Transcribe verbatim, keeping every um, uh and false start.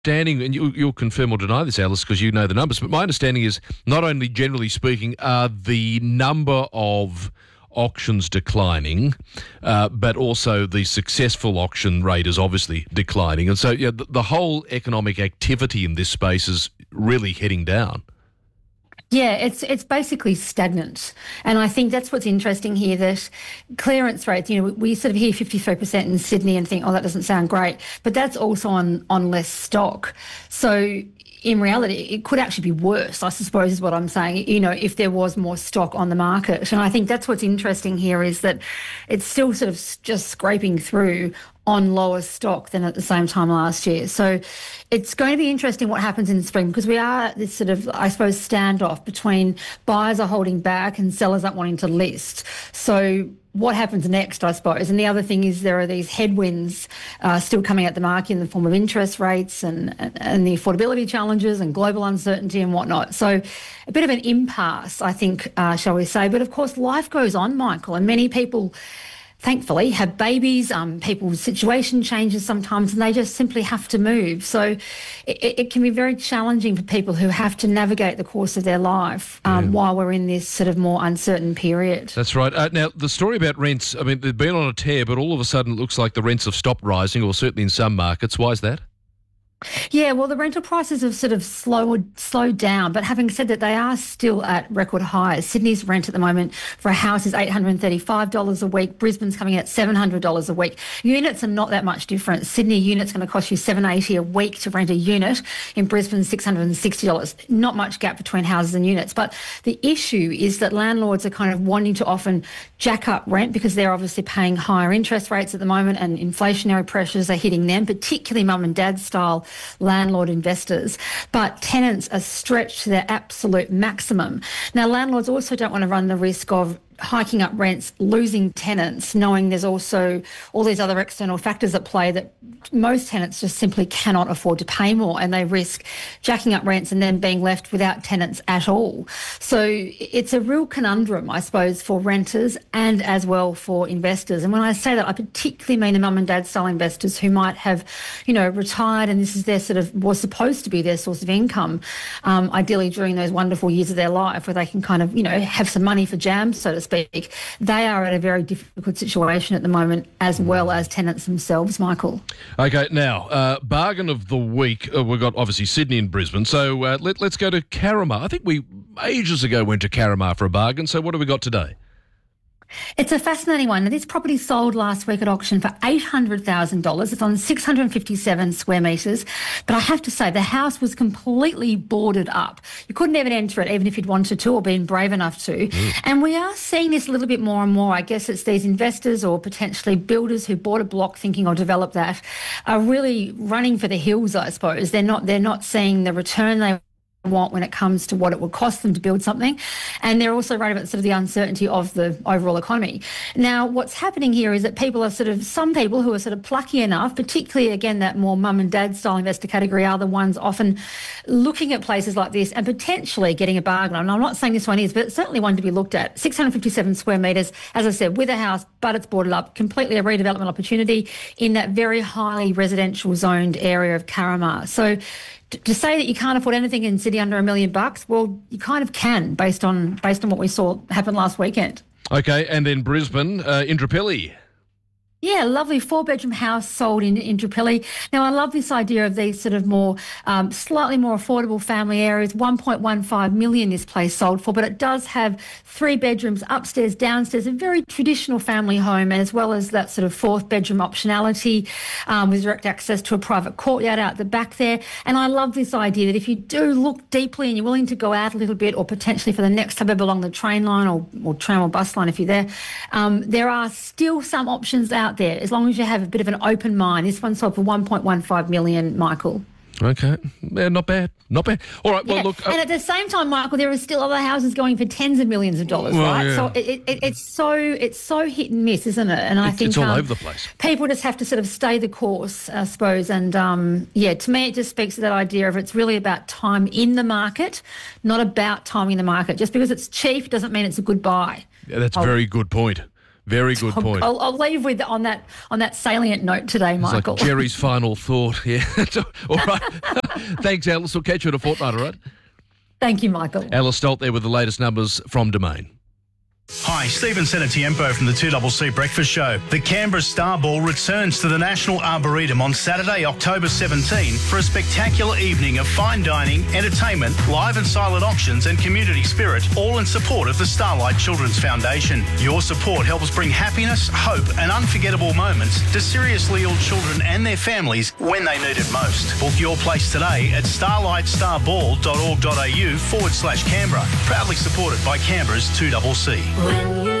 understanding, and you, you'll confirm or deny this, Alice, because you know the numbers, but my understanding is not only generally speaking are the number of auctions declining, uh, but also the successful auction rate is obviously declining. And so yeah, the, the whole economic activity in this space is really heading down. Yeah, it's it's basically stagnant. And I think that's what's interesting here, that clearance rates, you know, we, we sort of hear fifty-three percent in Sydney and think, oh, that doesn't sound great. But that's also on, on less stock. So in reality, it could actually be worse, I suppose is what I'm saying, you know, if there was more stock on the market. And I think that's what's interesting here, is that it's still sort of just scraping through on lower stock than at the same time last year. So it's going to be interesting what happens in the spring, because we are at this sort of, I suppose, standoff between buyers are holding back and sellers aren't wanting to list. So what happens next, I suppose? And the other thing is there are these headwinds uh, still coming at the market in the form of interest rates and, and the affordability challenges and global uncertainty and whatnot. So a bit of an impasse, I think, uh, shall we say. But of course, life goes on, Michael, and many people, thankfully, have babies, um, people's situation changes sometimes, and they just simply have to move. So it, it can be very challenging for people who have to navigate the course of their life um, yeah. while we're in this sort of more uncertain period. That's right. Uh, now, the story about rents, I mean, they've been on a tear, but all of a sudden it looks like the rents have stopped rising, or certainly in some markets. Why is that? Yeah, well, the rental prices have sort of slowed slowed down, but having said that, they are still at record highs. Sydney's rent at the moment for a house is eight hundred thirty-five dollars a week. Brisbane's coming in at seven hundred dollars a week. Units are not that much different. Sydney unit's going to cost you seven hundred eighty dollars a week to rent a unit. In Brisbane, six hundred sixty dollars. Not much gap between houses and units. But the issue is that landlords are kind of wanting to often jack up rent, because they're obviously paying higher interest rates at the moment, and inflationary pressures are hitting them, particularly mum and dad style landlord investors. But tenants are stretched to their absolute maximum. Now, landlords also don't want to run the risk of hiking up rents, losing tenants, knowing there's also all these other external factors at play that most tenants just simply cannot afford to pay more, and they risk jacking up rents and then being left without tenants at all. So it's a real conundrum, I suppose, for renters and as well for investors. And when I say that, I particularly mean the mum and dad style investors who might have, you know, retired, and this is their sort of, was supposed to be their source of income, um, ideally during those wonderful years of their life where they can kind of, you know, have some money for jams, so to speak. They are at a very difficult situation at the moment, as well as tenants themselves, Michael. Okay, now, uh, bargain of the week. Uh, we've got obviously Sydney and Brisbane. So uh, let, let's go to Carramar. I think we ages ago went to Carramar for a bargain. So what have we got today? It's a fascinating one. Now, this property sold last week at auction for eight hundred thousand dollars. It's on six hundred fifty-seven square metres. But I have to say, the house was completely boarded up. You couldn't even enter it, even if you'd wanted to or been brave enough to. Mm. And we are seeing this a little bit more and more. I guess it's these investors or potentially builders who bought a block thinking I'll develop that are really running for the hills, I suppose. They're not, they're not seeing the return they want when it comes to what it would cost them to build something. And they're also right about sort of the uncertainty of the overall economy. Now, what's happening here is that people are sort of, some people who are sort of plucky enough, particularly, again, that more mum and dad style investor category, are the ones often looking at places like this and potentially getting a bargain. And I'm not saying this one is, but it's certainly one to be looked at. six hundred fifty-seven square metres, as I said, with a house, but it's boarded up, completely a redevelopment opportunity in that very highly residential zoned area of Carramar. So to say that you can't afford anything in Sydney under a million bucks, well, you kind of can based on based on what we saw happen last weekend. Okay, and then Brisbane, uh, Indooroopilly. Yeah, lovely four-bedroom house sold in Indooroopilly. Now, I love this idea of these sort of more, um, slightly more affordable family areas. one point one five million this place sold for, but it does have three bedrooms, upstairs, downstairs, a very traditional family home, as well as that sort of fourth bedroom optionality um, with direct access to a private courtyard out the back there. And I love this idea that if you do look deeply and you're willing to go out a little bit, or potentially for the next suburb along the train line or, or tram or bus line if you're there, um, there are still some options out there, as long as you have a bit of an open mind. This one sold for one point one five million, Michael. Okay, yeah, not bad, not bad. All right, well, yeah. look, uh, and at the same time, Michael, there are still other houses going for tens of millions of dollars, well, right? Yeah. So it, it, it's so it's so hit and miss, isn't it? And I it, think it's all um, over the place. People just have to sort of stay the course, I suppose. And um, yeah, to me, it just speaks to that idea of it's really about time in the market, not about timing in the market. Just because it's cheap doesn't mean it's a good buy. Yeah, that's a very good point. Very good point. I'll, I'll leave with on that on that salient note today, It's Michael. like Jerry's final thought. Yeah. All right. Thanks, Alice. We'll catch you in a fortnight, all right? Thank you, Michael. Alice Stolt there with the latest numbers from Domain. Hi, Stephen Senatiempo from the two C C Breakfast Show. The Canberra Star Ball returns to the National Arboretum on Saturday, October seventeenth for a spectacular evening of fine dining, entertainment, live and silent auctions and community spirit, all in support of the Starlight Children's Foundation. Your support helps bring happiness, hope and unforgettable moments to seriously ill children and their families when they need it most. Book your place today at starlightstarball.org.au forward slash Canberra. Proudly supported by Canberra's two C C. When you